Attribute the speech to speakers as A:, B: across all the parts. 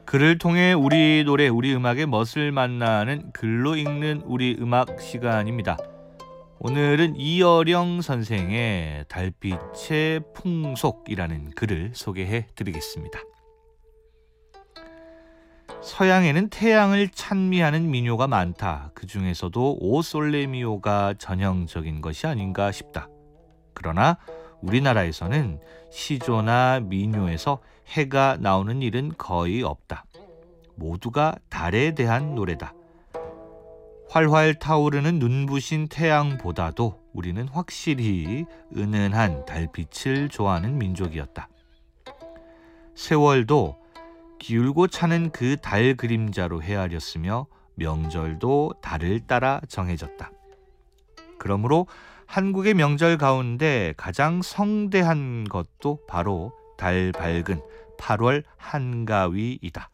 A: 글을 통해 우리 노래, 우리 음악의 멋을 만나는 글로 읽는 우리 음악 시간입니다. 오늘은 이어령 선생의 달빛의 풍속이라는 글을 소개해 드리겠습니다. 서양에는 태양을 찬미하는 민요가 많다. 그 중에서도 오솔레미오가 전형적인 것이 아닌가 싶다. 그러나 우리나라에서는 시조나 민요에서 해가 나오는 일은 거의 없다. 모두가 달에 대한 노래다. 활활 타오르는 눈부신 태양보다도 우리는 확실히 은은한 달빛을 좋아하는 민족이었다. 세월도 기울고 차는 그 달 그림자로 헤아렸으며 명절도 달을 따라 정해졌다. 그러므로 한국의 명절 가운데 가장 성대한 것도 바로 달 밝은 8월 한가위이다.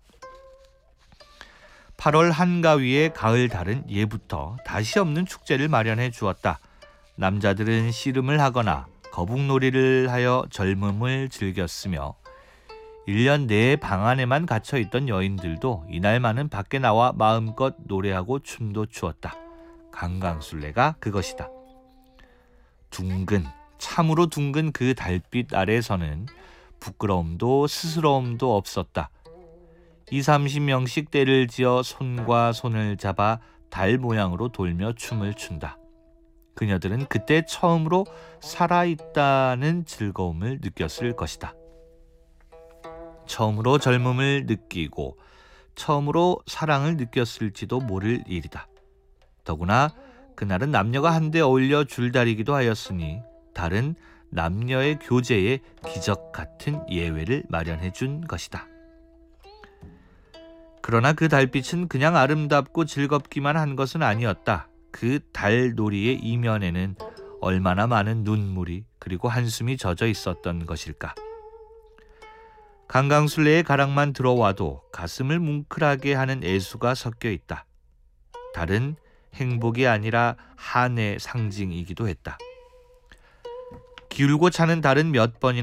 A: 8월 한가위의 가을 달은 예부터 다시 없는 축제를 마련해 주었다. 남자들은 씨름을 하거나 거북놀이를 하여 젊음을 즐겼으며 1년 내에 방 안에만 갇혀있던 여인들도 이날만은 밖에 나와 마음껏 노래하고 춤도 추었다. 강강술래가 그것이다. 둥근, 참으로 둥근 그 달빛 아래서는 부끄러움도 스스러움도 없었다. 20-30명씩 떼를 지어 손과 손을 잡아 달 모양으로 돌며 춤을 춘다. 그녀들은 그때 처음으로 살아있다는 즐거움을 느꼈을 것이다. 처음으로 젊음을 느끼고 처음으로 사랑을 느꼈을지도 모를 일이다. 더구나 그날은 남녀가 한데 어울려 줄다리기도 하였으니 달은 남녀의 교제에 기적 같은 예외를 마련해 준 것이다. 그러나 그 달빛은 그냥 아름답고 즐겁기만 한 것은 아니었다. 그 달놀이의 이면에는 얼마나 많은 눈물이 그리고 한숨이 젖어 있었던 것일까. 강강술래의 가락만 들어와도 가슴을 뭉클하게 하는 애수가 섞여 있다. 달은 행복이 아니라 한의 상징이기도 했다. 기울고 차는 달은 몇 번이나